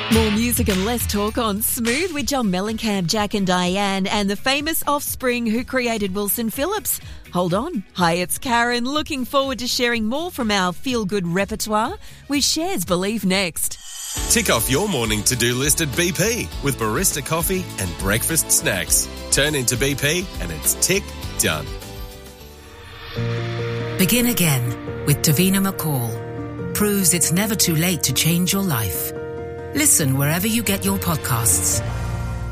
More music and less talk on Smooth with John Mellencamp, Jack and Diane, and the famous Offspring who created Wilson Phillips. Hold on. Hi, it's Karen. Looking forward to sharing more from our feel-good repertoire with Shares Believe next. Tick off your morning to-do list at BP with barista coffee and breakfast snacks. Turn into BP and it's tick done. Begin Again with Davina McCall proves it's never too late to change your life. Listen wherever you get your podcasts.